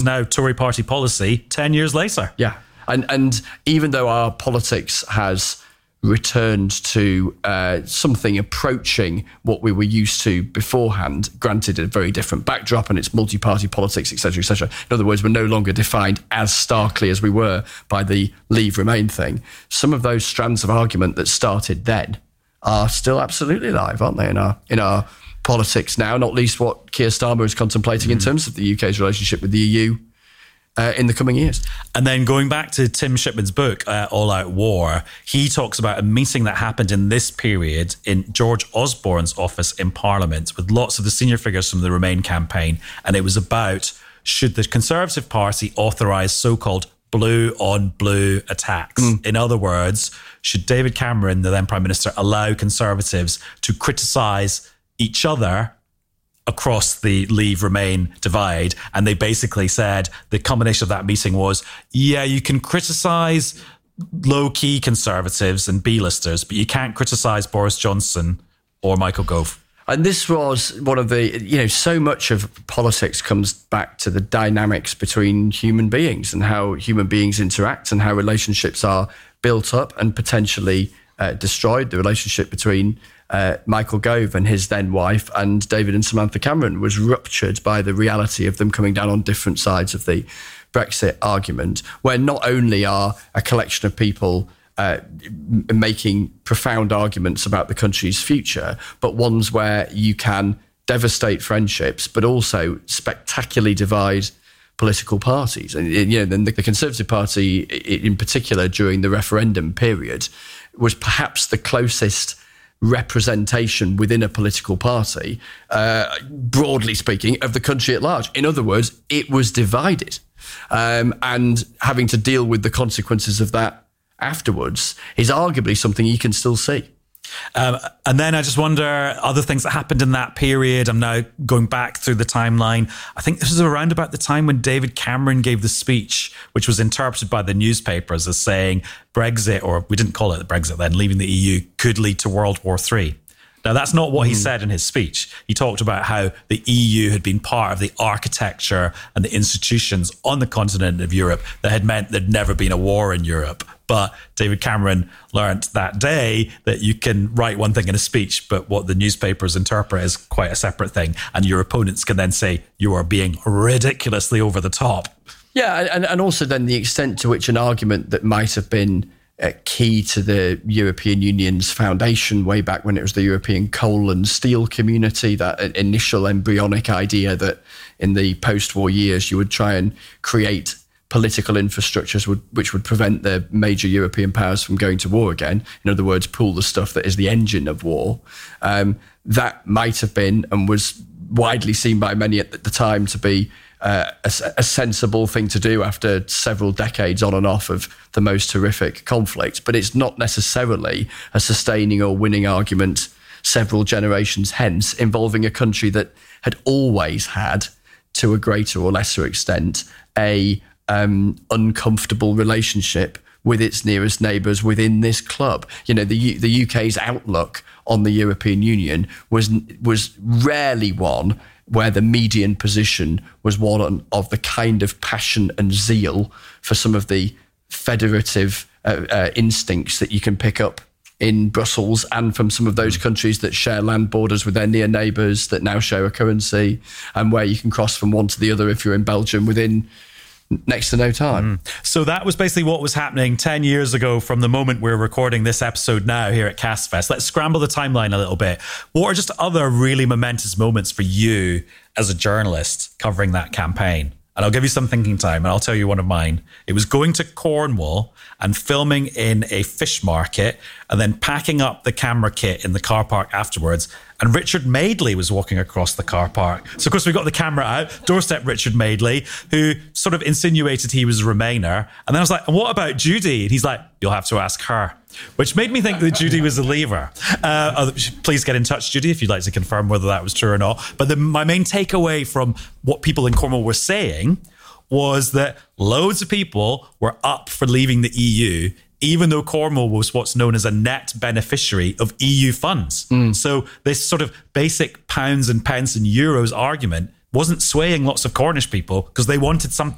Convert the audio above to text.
now Tory party policy 10 years later. Yeah. And even though our politics has returned to something approaching what we were used to beforehand, granted a very different backdrop and it's multi-party politics, etc., etc. In other words, we're no longer defined as starkly as we were by the Leave Remain thing. Some of those strands of argument that started then are still absolutely alive, aren't they, in our politics now, not least what Keir Starmer is contemplating in terms of the UK's relationship with the EU in the coming years. And then going back to Tim Shipman's book, All Out War, he talks about a meeting that happened in this period in George Osborne's office in Parliament with lots of the senior figures from the Remain campaign. And it was about, should the Conservative Party authorise so-called blue on blue attacks? In other words, should David Cameron, the then Prime Minister, allow Conservatives to criticise each other across the Leave Remain divide? And they basically said the combination of that meeting was, yeah, you can criticise low-key Conservatives and B-listers, but you can't criticise Boris Johnson or Michael Gove. And this was one of the, so much of politics comes back to the dynamics between human beings and how human beings interact and how relationships are built up and potentially destroyed. The relationship between Michael Gove and his then wife and David and Samantha Cameron was ruptured by the reality of them coming down on different sides of the Brexit argument, where not only are a collection of people making profound arguments about the country's future, but ones where you can devastate friendships, but also spectacularly divide political parties. And then the Conservative Party, in particular, during the referendum period, was perhaps the closest representation within a political party, broadly speaking, of the country at large. In other words, it was divided. And having to deal with the consequences of that afterwards is arguably something you can still see. And then I just wonder, other things that happened in that period. I'm now going back through the timeline. I think this was around about the time when David Cameron gave the speech, which was interpreted by the newspapers as saying Brexit, or we didn't call it Brexit then, leaving the EU could lead to World War III. Now, that's not what he said in his speech. He talked about how the EU had been part of the architecture and the institutions on the continent of Europe that had meant there'd never been a war in Europe. But David Cameron learnt that day that you can write one thing in a speech, but what the newspapers interpret is quite a separate thing. And your opponents can then say you are being ridiculously over the top. Yeah, and also then the extent to which an argument that might have been key to the European Union's foundation way back when it was the European Coal and Steel Community, that initial embryonic idea that in the post-war years you would try and create political infrastructures which would prevent the major European powers from going to war again. In other words, pool the stuff that is the engine of war. That might have been and was widely seen by many at the time to be a sensible thing to do after several decades on and off of the most horrific conflict. But it's not necessarily a sustaining or winning argument several generations hence, involving a country that had always had, to a greater or lesser extent, a uncomfortable relationship with its nearest neighbours within this club. The UK's outlook on the European Union was rarely one where the median position was one of the kind of passion and zeal for some of the federative instincts that you can pick up in Brussels and from some of those countries that share land borders with their near neighbours that now share a currency, and where you can cross from one to the other if you're in Belgium within next to no time. So that was basically what was happening 10 years ago from the moment we're recording this episode now here at CastFest. Let's scramble the timeline a little bit. What are just other really momentous moments for you as a journalist covering that campaign? And I'll give you some thinking time, and I'll tell you one of mine. It was going to Cornwall and filming in a fish market and then packing up the camera kit in the car park afterwards. And Richard Madeley was walking across the car park. So, of course, we got the camera out, doorstep Richard Madeley, who sort of insinuated he was a Remainer. And then I was like, and what about Judy? And he's like, you'll have to ask her. Which made me think that Judy was a Leaver. Please get in touch, Judy, if you'd like to confirm whether that was true or not. But my main takeaway from what people in Cornwall were saying was that loads of people were up for leaving the EU, even though Cornwall was what's known as a net beneficiary of EU funds. So this sort of basic pounds and pence and euros argument wasn't swaying lots of Cornish people because they wanted